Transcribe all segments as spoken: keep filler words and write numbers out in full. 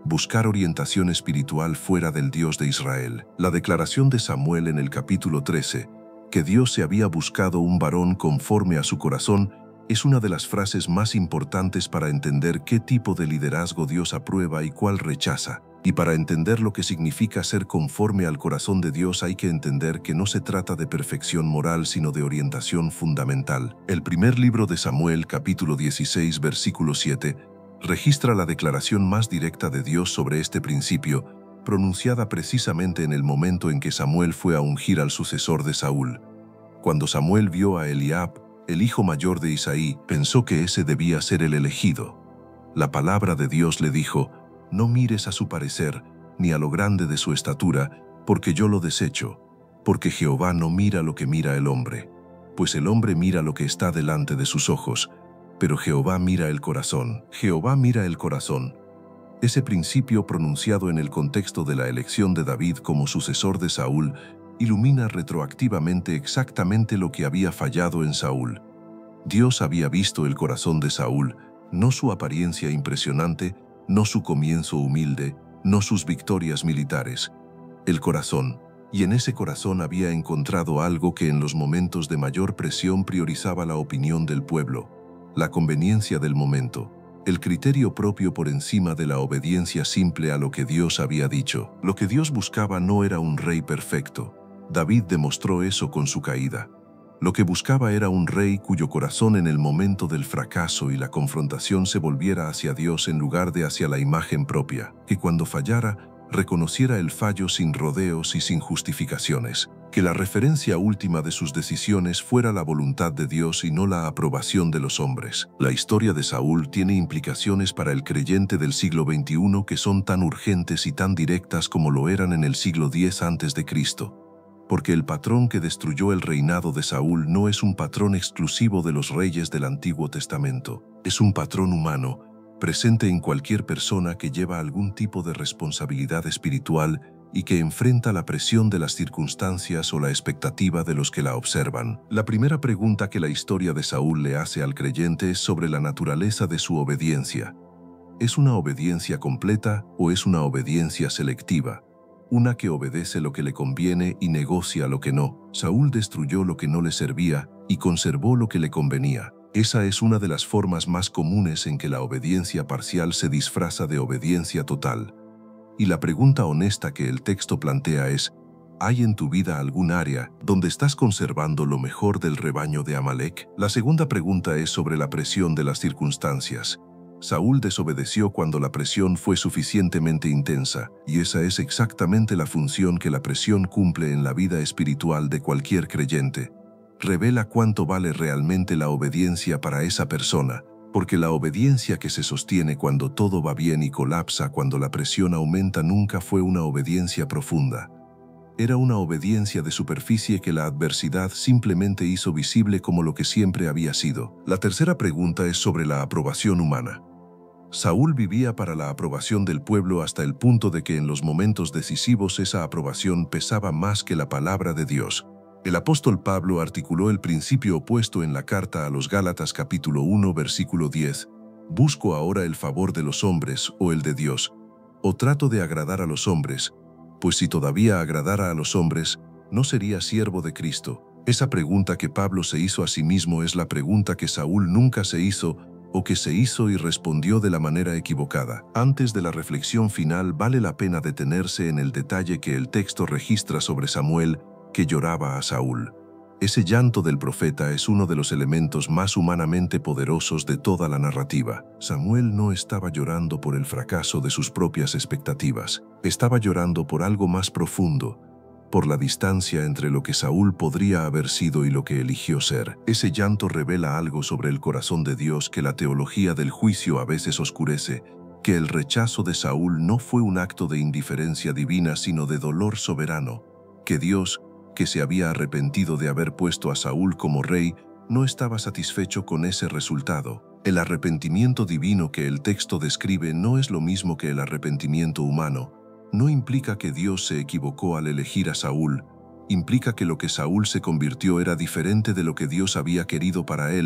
buscar orientación espiritual fuera del Dios de Israel. La declaración de Samuel en el capítulo trece, que Dios se había buscado un varón conforme a su corazón, es una de las frases más importantes para entender qué tipo de liderazgo Dios aprueba y cuál rechaza. Y para entender lo que significa ser conforme al corazón de Dios hay que entender que no se trata de perfección moral sino de orientación fundamental. El primer libro de Samuel, capítulo dieciséis, versículo siete, registra la declaración más directa de Dios sobre este principio, pronunciada precisamente en el momento en que Samuel fue a ungir al sucesor de Saúl. Cuando Samuel vio a Eliab, el hijo mayor de Isaí, pensó que ese debía ser el elegido. La palabra de Dios le dijo: no mires a su parecer, ni a lo grande de su estatura, porque yo lo desecho, porque Jehová no mira lo que mira el hombre, pues el hombre mira lo que está delante de sus ojos, pero Jehová mira el corazón. Jehová mira el corazón. Ese principio pronunciado en el contexto de la elección de David como sucesor de Saúl ilumina retroactivamente exactamente lo que había fallado en Saúl. Dios había visto el corazón de Saúl, no su apariencia impresionante, no su comienzo humilde, no sus victorias militares. El corazón, y en ese corazón había encontrado algo que en los momentos de mayor presión priorizaba la opinión del pueblo, la conveniencia del momento, el criterio propio por encima de la obediencia simple a lo que Dios había dicho. Lo que Dios buscaba no era un rey perfecto. David demostró eso con su caída. Lo que buscaba era un rey cuyo corazón en el momento del fracaso y la confrontación se volviera hacia Dios en lugar de hacia la imagen propia, que cuando fallara, reconociera el fallo sin rodeos y sin justificaciones, que la referencia última de sus decisiones fuera la voluntad de Dios y no la aprobación de los hombres. La historia de Saúl tiene implicaciones para el creyente del siglo veintiuno que son tan urgentes y tan directas como lo eran en el siglo diez antes de Cristo. Porque el patrón que destruyó el reinado de Saúl no es un patrón exclusivo de los reyes del Antiguo Testamento, es un patrón humano, presente en cualquier persona que lleva algún tipo de responsabilidad espiritual y que enfrenta la presión de las circunstancias o la expectativa de los que la observan. La primera pregunta que la historia de Saúl le hace al creyente es sobre la naturaleza de su obediencia. ¿Es una obediencia completa o es una obediencia selectiva? Una que obedece lo que le conviene y negocia lo que no. Saúl destruyó lo que no le servía y conservó lo que le convenía. Esa es una de las formas más comunes en que la obediencia parcial se disfraza de obediencia total. Y la pregunta honesta que el texto plantea es: ¿hay en tu vida algún área donde estás conservando lo mejor del rebaño de Amalek? La segunda pregunta es sobre la presión de las circunstancias. Saúl desobedeció cuando la presión fue suficientemente intensa, y esa es exactamente la función que la presión cumple en la vida espiritual de cualquier creyente. Revela cuánto vale realmente la obediencia para esa persona, porque la obediencia que se sostiene cuando todo va bien y colapsa cuando la presión aumenta nunca fue una obediencia profunda. Era una obediencia de superficie que la adversidad simplemente hizo visible como lo que siempre había sido. La tercera pregunta es sobre la aprobación humana. Saúl vivía para la aprobación del pueblo hasta el punto de que en los momentos decisivos esa aprobación pesaba más que la palabra de Dios. El apóstol Pablo articuló el principio opuesto en la carta a los Gálatas capítulo uno versículo diez. ¿Busco ahora el favor de los hombres o el de Dios? ¿O trato de agradar a los hombres? Pues si todavía agradara a los hombres, ¿no sería siervo de Cristo? Esa pregunta que Pablo se hizo a sí mismo es la pregunta que Saúl nunca se hizo, o que se hizo y respondió de la manera equivocada. Antes de la reflexión final vale la pena detenerse en el detalle que el texto registra sobre Samuel, que lloraba a Saúl. Ese llanto del profeta es uno de los elementos más humanamente poderosos de toda la narrativa. Samuel no estaba llorando por el fracaso de sus propias expectativas. Estaba llorando por algo más profundo, por la distancia entre lo que Saúl podría haber sido y lo que eligió ser. Ese llanto revela algo sobre el corazón de Dios que la teología del juicio a veces oscurece, que el rechazo de Saúl no fue un acto de indiferencia divina sino de dolor soberano, que Dios, que se había arrepentido de haber puesto a Saúl como rey, no estaba satisfecho con ese resultado. El arrepentimiento divino que el texto describe no es lo mismo que el arrepentimiento humano. No implica que Dios se equivocó al elegir a Saúl, implica que lo que Saúl se convirtió era diferente de lo que Dios había querido para él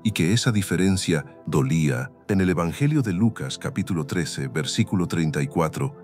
y que esa diferencia dolía. En el Evangelio de Lucas, capítulo trece, versículo treinta y cuatro,